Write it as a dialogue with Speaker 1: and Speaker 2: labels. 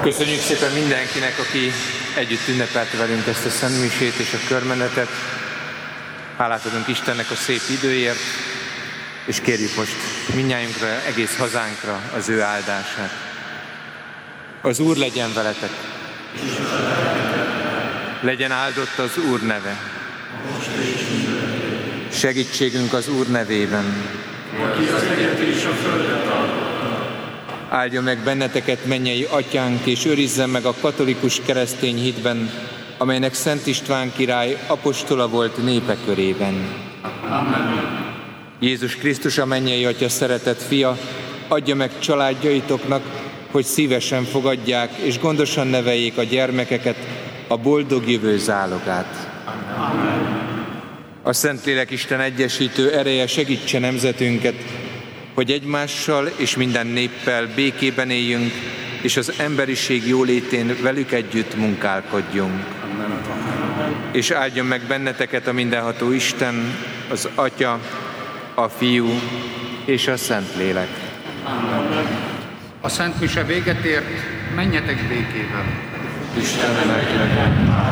Speaker 1: Köszönjük szépen mindenkinek, aki együtt ünnepelte velünk ezt a szentmisét és a körmenetet. Hálát adunk Istennek a szép időért, és kérjük most mindnyájunkra, egész hazánkra az ő áldását. Az Úr legyen veletek! Legyen áldott az Úr neve! Segítségünk az Úr nevében!
Speaker 2: Aki az eget és a földet alkotta.
Speaker 1: Áldja meg benneteket, mennyei Atyánk, és őrizzen meg a katolikus keresztény hitben, amelynek Szent István király apostola volt népe körében.
Speaker 2: Amen.
Speaker 1: Jézus Krisztus, a mennyei Atya szeretett fia, adja meg családjaitoknak, hogy szívesen fogadják és gondosan neveljék a gyermekeket, a boldog jövő zálogát.
Speaker 2: Amen.
Speaker 1: A Szentlélek Isten egyesítő ereje segítse nemzetünket, hogy egymással és minden néppel békében éljünk, és az emberiség jólétén velük együtt munkálkodjunk. És áldjon meg benneteket a mindenható Isten, az Atya, a Fiú és a Szentlélek.
Speaker 3: A Szent Mise véget ért, menjetek békével.
Speaker 1: Istennek legyen.